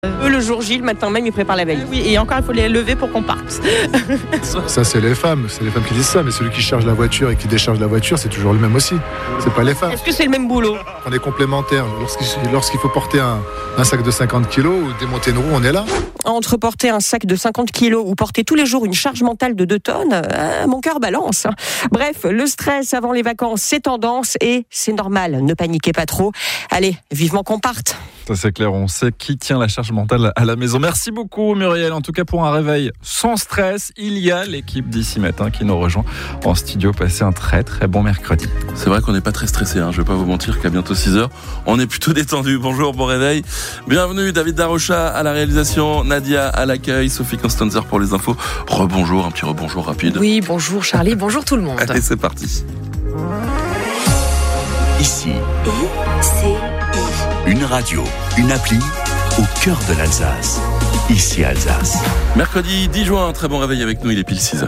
Eux, le jour J, le matin même, ils préparent la veille. Oui, et encore, il faut les lever pour qu'on parte. Ça, c'est les femmes qui disent ça, mais celui qui charge la voiture et qui décharge la voiture, c'est toujours le même aussi. C'est pas les femmes. Est-ce que c'est le même boulot? On est complémentaires. Lorsqu'il faut porter un sac de 50 kilos ou démonter une roue, on est là. Entre porter un sac de 50 kilos ou porter tous les jours une charge mentale de 2 tonnes, mon cœur balance. Bref, le stress avant les vacances, c'est tendance et c'est normal. Ne paniquez pas trop. Allez, vivement qu'on parte. Ça c'est clair, on sait qui tient la charge mentale à la maison. Merci beaucoup Muriel, en tout cas pour un réveil sans stress. Il y a l'équipe d'ici matin qui nous rejoint en studio. Passez un très très bon mercredi. C'est vrai qu'on n'est pas très stressé, je vais pas vous mentir qu'à bientôt 6h, on est plutôt détendu. Bonjour, bon réveil. Bienvenue David Darocha à la réalisation, Nadia à l'accueil, Sophie Constanzer pour les infos. Rebonjour, un petit rebonjour rapide. Oui, bonjour Charlie, bonjour tout le monde. Allez, c'est parti. Ici, une radio, une appli au cœur de l'Alsace. Ici Alsace. Mercredi 10 juin, très bon réveil avec nous, il est pile 6h.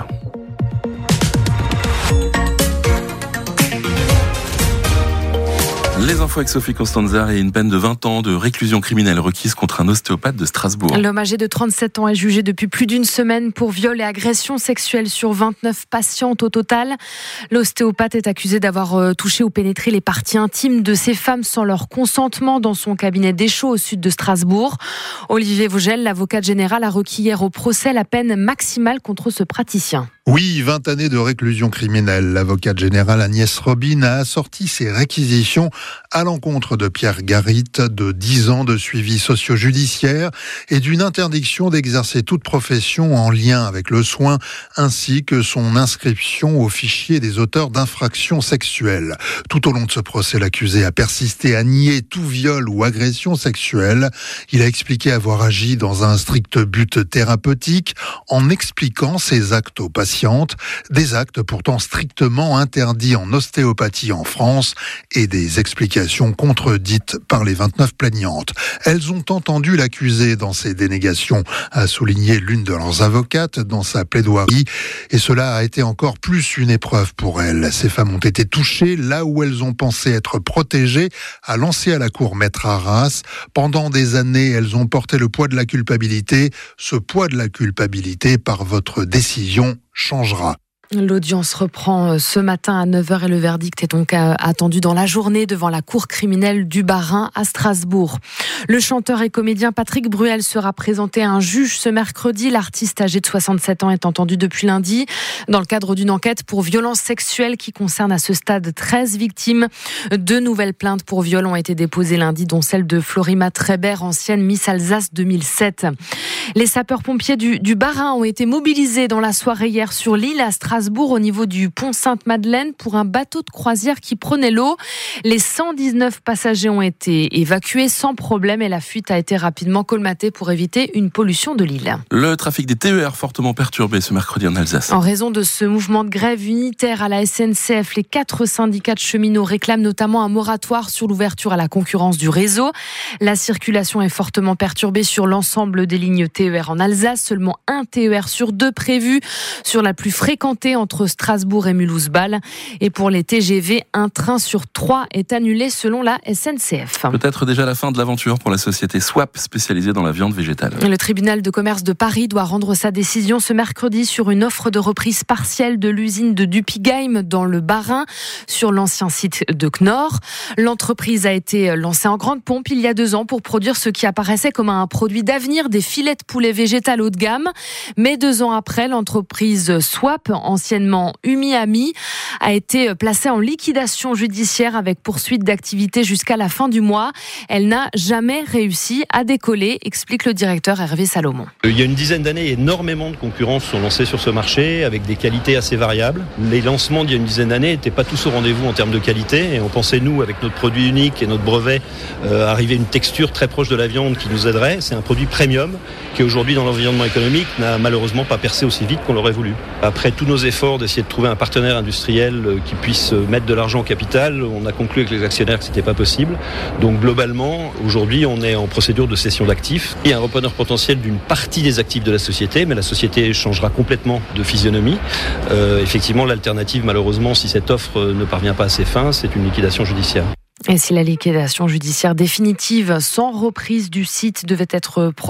Les infos avec Sophie Constanzer et une peine de 20 ans de réclusion criminelle requise contre un ostéopathe de Strasbourg. L'homme âgé de 37 ans est jugé depuis plus d'une semaine pour viol et agression sexuelle sur 29 patientes au total. L'ostéopathe est accusé d'avoir touché ou pénétré les parties intimes de ces femmes sans leur consentement dans son cabinet d'Échaud au sud de Strasbourg. Olivier Vogel, l'avocat général, a requis hier au procès la peine maximale contre ce praticien. Oui, 20 années de réclusion criminelle. L'avocate générale Agnès Robin a assorti ses réquisitions à l'encontre de Pierre Garit de 10 ans de suivi socio-judiciaire et d'une interdiction d'exercer toute profession en lien avec le soin, ainsi que son inscription au fichier des auteurs d'infractions sexuelles. Tout au long de ce procès, l'accusé a persisté à nier tout viol ou agression sexuelle. Il a expliqué avoir agi dans un strict but thérapeutique en expliquant ses actes aux patients. Des actes pourtant strictement interdits en ostéopathie en France et des explications contredites par les 29 plaignantes. Elles ont entendu l'accusé dans ses dénégations, a souligné l'une de leurs avocates dans sa plaidoirie, et cela a été encore plus une épreuve pour elles. Ces femmes ont été touchées là où elles ont pensé être protégées, a lancé à la cour Maître Arras. Pendant des années, elles ont porté le poids de la culpabilité. Ce poids de la culpabilité, par votre décision, changera. L'audience reprend ce matin à 9h et le verdict est donc attendu dans la journée devant la cour criminelle du Bas-Rhin à Strasbourg. Le chanteur et comédien Patrick Bruel sera présenté à un juge ce mercredi. L'artiste âgé de 67 ans est entendu depuis lundi dans le cadre d'une enquête pour violences sexuelles qui concerne à ce stade 13 victimes. 2 nouvelles plaintes pour viol ont été déposées lundi, dont celle de Florima Treber, ancienne Miss Alsace 2007. Les sapeurs-pompiers du Bas-Rhin ont été mobilisés dans la soirée hier sur l'île à Strasbourg au niveau du pont Sainte-Madeleine pour un bateau de croisière qui prenait l'eau. Les 119 passagers ont été évacués sans problème et la fuite a été rapidement colmatée pour éviter une pollution de l'île. Le trafic des TER fortement perturbé ce mercredi en Alsace. En raison de ce mouvement de grève unitaire à la SNCF, les 4 syndicats de cheminots réclament notamment un moratoire sur l'ouverture à la concurrence du réseau. La circulation est fortement perturbée sur l'ensemble des lignes TER en Alsace. Seulement un TER sur 2 prévu sur la plus fréquentée entre Strasbourg et Mulhouse-Bâle. Et pour les TGV, un train sur 3 est annulé selon la SNCF. Peut-être déjà la fin de l'aventure pour la société Swap, spécialisée dans la viande végétale. Le tribunal de commerce de Paris doit rendre sa décision ce mercredi sur une offre de reprise partielle de l'usine de Dupigheim dans le Bas-Rhin, sur l'ancien site de Knorr. L'entreprise a été lancée en grande pompe il y a 2 ans pour produire ce qui apparaissait comme un produit d'avenir, des filets de poulet végétal haut de gamme. Mais 2 ans après, l'entreprise Swap, anciennement Umiami, a été placée en liquidation judiciaire avec poursuite d'activité jusqu'à la fin du mois. Elle n'a jamais réussi à décoller, explique le directeur Hervé Salomon. Il y a une dizaine d'années, énormément de concurrents sont lancés sur ce marché avec des qualités assez variables. Les lancements d'il y a une dizaine d'années n'étaient pas tous au rendez-vous en termes de qualité et on pensait, nous, avec notre produit unique et notre brevet, arriver à une texture très proche de la viande qui nous aiderait. C'est un produit premium qui aujourd'hui dans l'environnement économique n'a malheureusement pas percé aussi vite qu'on l'aurait voulu. Après tous nos efforts d'essayer de trouver un partenaire industriel qui puisse mettre de l'argent au capital, on a conclu avec les actionnaires que c'était pas possible. Donc globalement, aujourd'hui, on est en procédure de cession d'actifs. Il y a un repreneur potentiel d'une partie des actifs de la société, mais la société changera complètement de physionomie. Effectivement, l'alternative, malheureusement, si cette offre ne parvient pas à ses fins, c'est une liquidation judiciaire. Et si la liquidation judiciaire définitive sans reprise du site devait être